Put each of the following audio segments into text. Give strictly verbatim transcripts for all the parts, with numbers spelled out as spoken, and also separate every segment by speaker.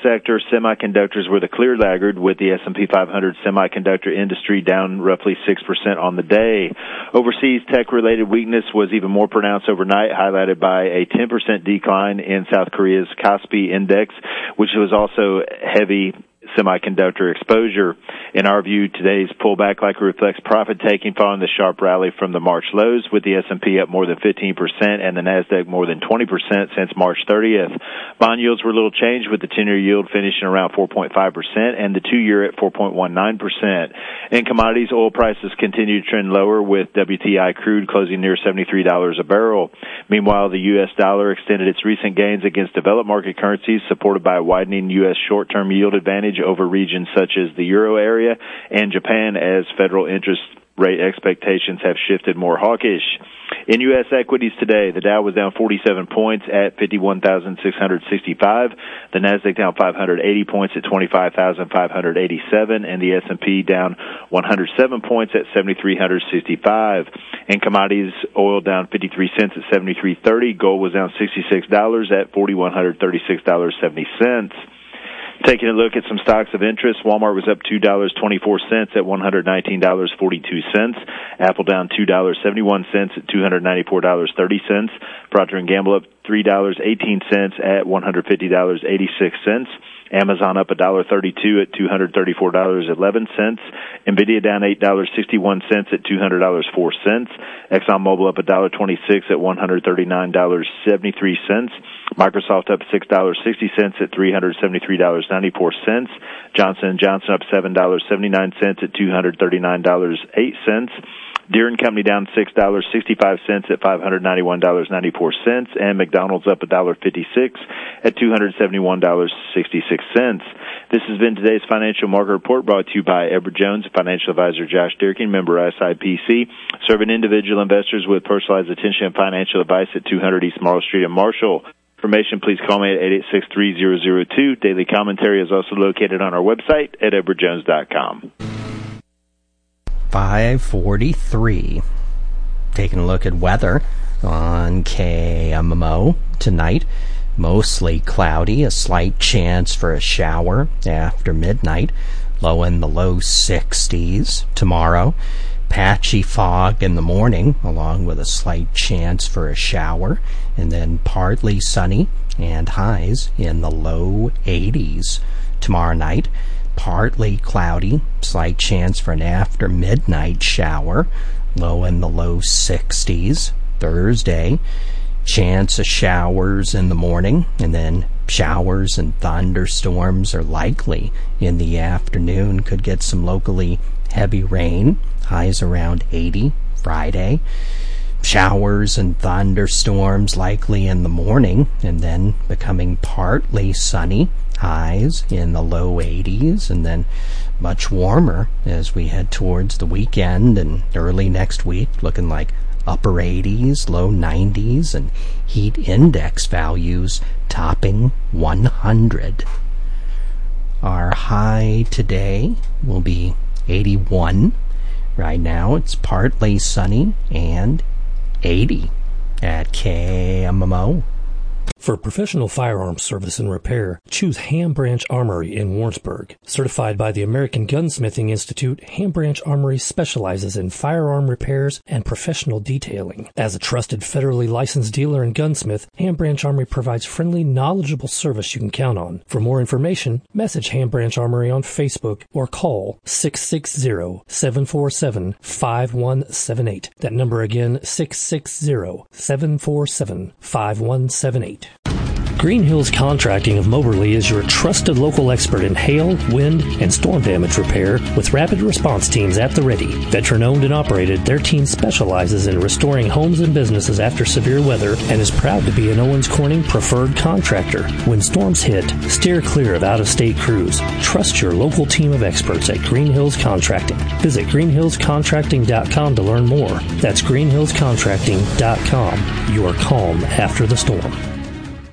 Speaker 1: sector, semiconductors were the clear laggard, with the S and P five hundred semiconductor industry down roughly six percent on the day. Overseas tech-related weakness was even more pronounced overnight, highlighted by a ten percent decline in South Korea's Kospi index, which was also heavy semiconductor exposure. In our view, today's pullback likely reflects profit-taking following the sharp rally from the March lows, with the S and P up more than fifteen percent and the Nasdaq more than twenty percent since March thirtieth. Bond yields were little changed, with the ten-year yield finishing around four point five percent and the two-year at four point one nine percent. In commodities, oil prices continue to trend lower, with W T I crude closing near seventy-three dollars a barrel. Meanwhile, the U S dollar extended its recent gains against developed market currencies, supported by a widening U S short-term yield advantage over regions such as the Euro area and Japan, as federal interest rate expectations have shifted more hawkish. In U S equities today, the Dow was down forty-seven points at fifty-one thousand six hundred sixty-five, the Nasdaq down five hundred eighty points at twenty-five thousand five hundred eighty-seven, and the S and P down one hundred seven points at seven thousand three hundred sixty-five. In commodities, oil down fifty-three cents at seventy-three thirty, gold was down sixty-six dollars at four thousand one hundred thirty-six dollars and seventy cents. Taking a look at some stocks of interest, Walmart was up two dollars and twenty-four cents at one hundred nineteen dollars and forty-two cents. Apple down two dollars and seventy-one cents at two hundred ninety-four dollars and thirty cents. Procter and Gamble up three dollars and eighteen cents at one hundred fifty dollars and eighty-six cents. Amazon up one dollar and thirty-two cents at two hundred thirty-four dollars and eleven cents. NVIDIA down eight dollars and sixty-one cents at two hundred dollars and four cents. ExxonMobil up one dollar and twenty-six cents at one hundred thirty-nine dollars and seventy-three cents. Microsoft up six dollars and sixty cents at three hundred seventy-three dollars and ninety-four cents. Johnson and Johnson up seven dollars and seventy-nine cents at two hundred thirty-nine dollars and eight cents. Deere and Company down six dollars and sixty-five cents at five hundred ninety-one dollars and ninety-four cents, and McDonald's up one dollar and fifty-six cents at two hundred seventy-one dollars and sixty-six cents. This has been today's Financial Market Report, brought to you by Edward Jones, financial advisor Josh Durkin, member S I P C, serving individual investors with personalized attention and financial advice at two hundred East Marl Street in Marshall. Information, please call me at eight eight six, three zero zero two. Daily commentary is also located on our website at edward jones dot com.
Speaker 2: five forty-three. Taking a look at weather on K M M O tonight. Mostly cloudy, a slight chance for a shower after midnight. Low in the low sixties. Tomorrow, patchy fog in the morning, along with a slight chance for a shower, and then partly sunny and highs in the low eighties. Tomorrow night, partly cloudy, slight chance for an after midnight shower, low in the low sixties. Thursday, chance of showers in the morning, and then showers and thunderstorms are likely in the afternoon. Could get some locally heavy rain, highs around eighty. Friday, showers and thunderstorms likely in the morning, and then becoming partly sunny, highs in the low eighties, and then much warmer as we head towards the weekend and early next week, looking like upper eighties, low nineties, and heat index values topping one hundred. Our high today will be eighty-one. Right now it's partly sunny and eighty at K M M O.
Speaker 3: For professional firearms service and repair, choose Ham Branch Armory in Warrensburg. Certified by the American Gunsmithing Institute, Ham Branch Armory specializes in firearm repairs and professional detailing. As a trusted federally licensed dealer and gunsmith, Ham Branch Armory provides friendly, knowledgeable service you can count on. For more information, message Ham Branch Armory on Facebook or call six six zero, seven four seven, five one seven eight. That number again, six six zero, seven four seven, five one seven eight. Green Hills Contracting of Moberly is your trusted local expert in hail, wind, and storm damage repair with rapid response teams at the ready. Veteran-owned and operated, their team specializes in restoring homes and businesses after severe weather and is proud to be an Owens Corning preferred contractor. When storms hit, steer clear of out-of-state crews. Trust your local team of experts at Green Hills Contracting. Visit green hills contracting dot com to learn more. That's green hills contracting dot com. Your calm after the storm.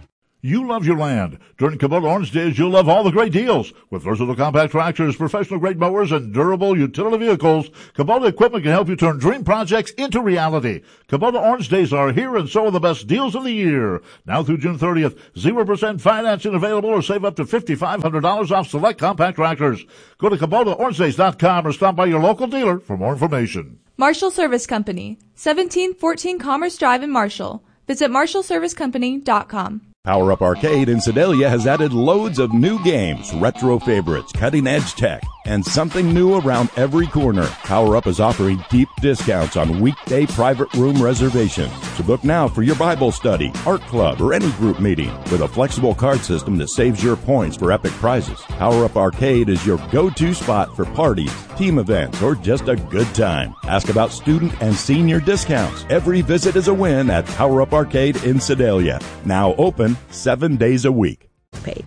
Speaker 4: You love your land. During Kubota Orange Days, you'll love all the great deals. With versatile compact tractors, professional-grade mowers, and durable utility vehicles, Kubota equipment can help you turn dream projects into reality. Kubota Orange Days are here, and so are the best deals of the year. Now through June thirtieth, zero percent financing available, or save up to five thousand five hundred dollars off select compact tractors. Go to Kubota Orange Days dot com or stop by your local dealer for more information.
Speaker 5: Marshall Service Company, seventeen fourteen Commerce Drive in Marshall. Visit marshall service company dot com.
Speaker 6: Power Up Arcade in Sedalia has added loads of new games, retro favorites, cutting-edge tech, and something new around every corner. Power Up is offering deep discounts on weekday private room reservations. So book now for your Bible study, art club, or any group meeting with a flexible card system that saves your points for epic prizes. Power Up Arcade is your go-to spot for parties, team events, or just a good time. Ask about student and senior discounts. Every visit is a win at Power Up Arcade in Sedalia. Now open seven days a week.
Speaker 7: Page.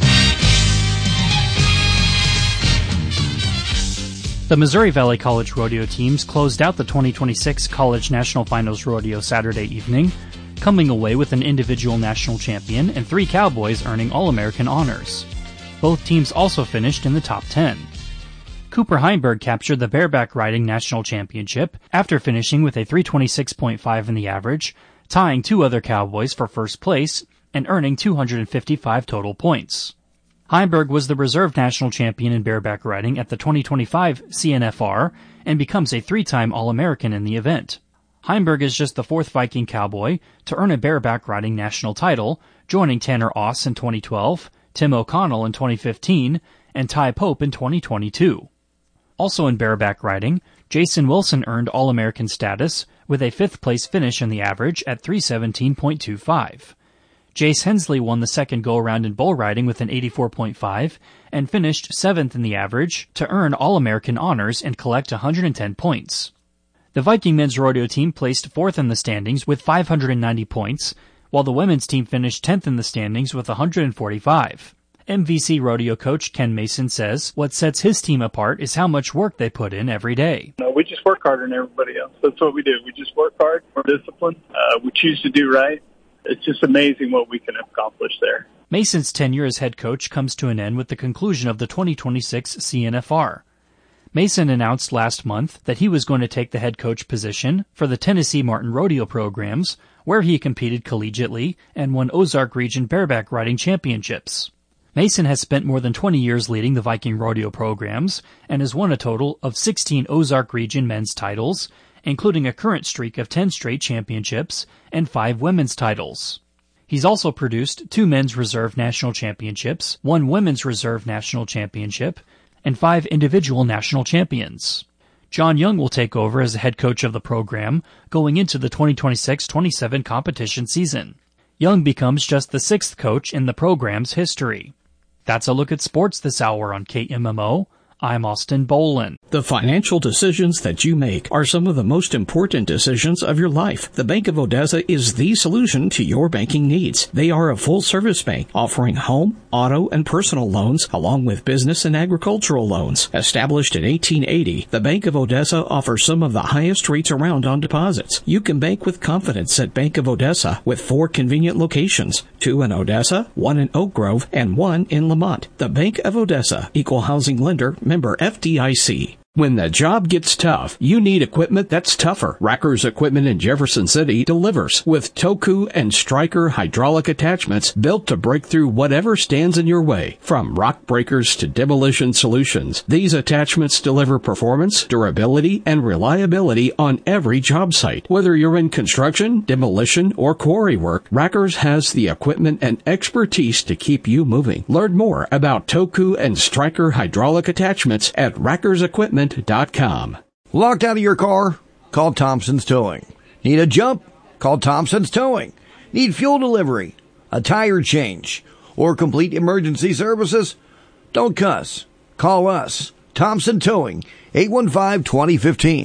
Speaker 8: The Missouri Valley College Rodeo teams closed out the twenty twenty-six College National Finals Rodeo Saturday evening, coming away with an individual national champion and three cowboys earning All-American honors. Both teams also finished in the top ten. Cooper Heinberg captured the bareback riding national championship after finishing with a three twenty-six point five in the average, tying two other cowboys for first place and earning two hundred fifty-five total points. Heinberg was the reserve national champion in bareback riding at the twenty twenty-five C N F R and becomes a three-time All-American in the event. Heinberg is just the fourth Viking cowboy to earn a bareback riding national title, joining Tanner Oss in twenty twelve, Tim O'Connell in twenty fifteen, and Ty Pope in twenty twenty-two. Also in bareback riding, Jason Wilson earned All-American status with a fifth-place finish in the average at three seventeen point two five. Jace Hensley won the second go-around in bull riding with an eighty-four point five and finished seventh in the average to earn All-American honors and collect one hundred ten points. The Viking men's rodeo team placed fourth in the standings with five hundred ninety points, while the women's team finished tenth in the standings with one hundred forty-five. M V C rodeo coach Ken Mason says what sets his team apart is how much work they put in every day.
Speaker 9: No, we just work harder than everybody else. That's what we do. We just work hard. We're disciplined. Uh, we choose to do right. It's just amazing what we can accomplish there.
Speaker 8: Mason's tenure as head coach comes to an end with the conclusion of the twenty twenty-six C N F R. Mason announced last month that he was going to take the head coach position for the Tennessee Martin Rodeo programs, where he competed collegiately and won Ozark Region bareback riding championships. Mason has spent more than twenty years leading the Viking rodeo programs and has won a total of sixteen Ozark Region men's titles, including a current streak of ten straight championships and five women's titles. He's also produced two men's reserve national championships, one women's reserve national championship, and five individual national champions. John Young will take over as the head coach of the program going into the twenty twenty-six twenty-seven competition season. Young becomes just the sixth coach in the program's history. That's a look at sports this hour on K M M O. I'm Austin Bolin.
Speaker 10: The financial decisions that you make are some of the most important decisions of your life. The Bank of Odessa is the solution to your banking needs. They are a full-service bank offering home, auto, and personal loans along with business and agricultural loans. Established in eighteen eighty, the Bank of Odessa offers some of the highest rates around on deposits. You can bank with confidence at Bank of Odessa with four convenient locations, two in Odessa, one in Oak Grove, and one in Lamont. The Bank of Odessa, equal housing lender, member F D I C. When the job gets tough, you need equipment that's tougher. Racker's Equipment in Jefferson City delivers with Toku and Stryker hydraulic attachments built to break through whatever stands in your way. From rock breakers to demolition solutions, these attachments deliver performance, durability, and reliability on every job site. Whether you're in construction, demolition, or quarry work, Racker's has the equipment and expertise to keep you moving. Learn more about Toku and Stryker hydraulic attachments at Racker's Equipment dot com.
Speaker 11: Locked out of your car? Call Thompson's Towing. Need a jump? Call Thompson's Towing. Need fuel delivery, a tire change, or complete emergency services? Don't cuss. Call us. Thompson Towing, eight one five, two oh one five.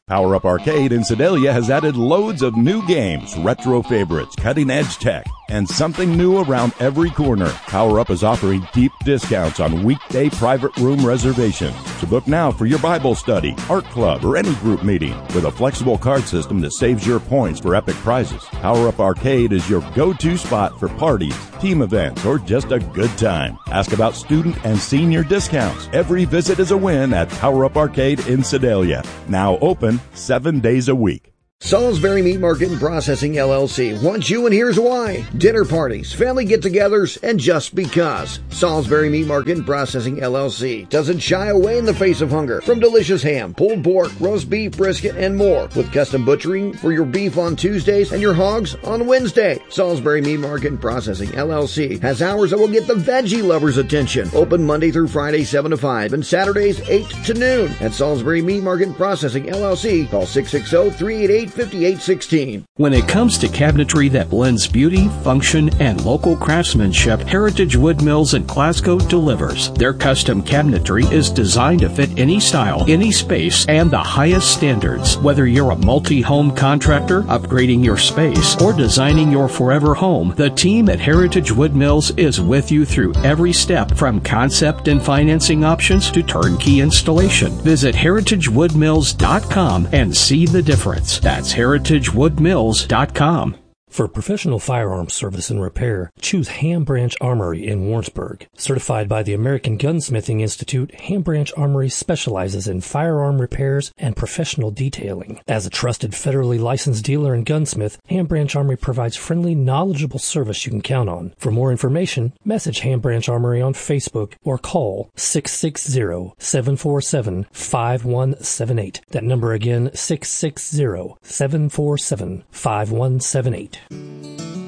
Speaker 6: Power Up Arcade in Sedalia has added loads of new games, retro favorites, cutting-edge tech, and something new around every corner. Power Up is offering deep discounts on weekday private room reservations. So book now for your Bible study, art club, or any group meeting with a flexible card system that saves your points for epic prizes. Power Up Arcade is your go-to spot for parties, team events, or just a good time. Ask about student and senior discounts. Every visit is a win at Power Up Arcade in Sedalia. Now open seven days a week.
Speaker 11: Salisbury Meat Market and Processing, L L C wants you, and here's why. Dinner parties, family get-togethers, and just because. Salisbury Meat Market and Processing, L L C doesn't shy away in the face of hunger. From delicious ham, pulled pork, roast beef, brisket, and more. With custom butchering for your beef on Tuesdays and your hogs on Wednesday. Salisbury Meat Market and Processing, L L C has hours that will get the veggie lovers' attention. Open Monday through Friday, seven to five, and Saturdays, eight to noon. At Salisbury Meat Market and Processing, L L C, call six six zero, three eight eight, five eight one six.
Speaker 10: When it comes to cabinetry that blends beauty, function, and local craftsmanship, Heritage Wood Mills in Glasgow delivers. Their custom cabinetry is designed to fit any style, any space, and the highest standards. Whether you're a multi-home contractor, upgrading your space, or designing your forever home, the team at Heritage Wood Mills is with you through every step, from concept and financing options to turnkey installation. Visit heritage wood mills dot com and see the difference. That's heritage wood mills dot com.
Speaker 3: For professional firearms service and repair, choose Ham Branch Armory in Warrensburg. Certified by the American Gunsmithing Institute, Ham Branch Armory specializes in firearm repairs and professional detailing. As a trusted federally licensed dealer and gunsmith, Ham Branch Armory provides friendly, knowledgeable service you can count on. For more information, message Ham Branch Armory on Facebook or call six six zero, seven four seven, five one seven eight. That number again, six six zero, seven four seven, five one seven eight.